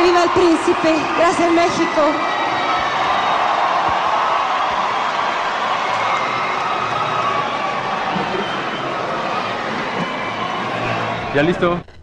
Que viva el príncipe. Gracias, México. Ya listo.